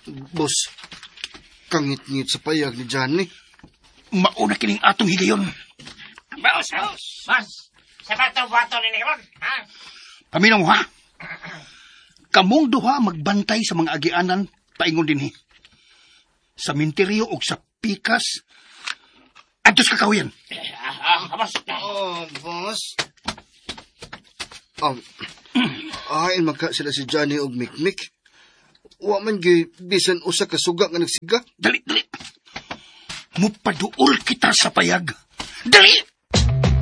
Boss, kangit-ngit sa payag ni Johnny. Mauna kining atong higayon. Boss! Sa bato-bato ni Ron, ha? Paminaw ha? Kamong duha magbantay sa mga agianan paingon dinhi. Sa minteryo o sa pikas, adtos kakahuyan. Boss. Boss. Ahain maka sila si Johnny og Mikmik. Wa man gyud bisan usa ka suga nga nagsiga. Dali. Mupaduol kita sa payag. Dali!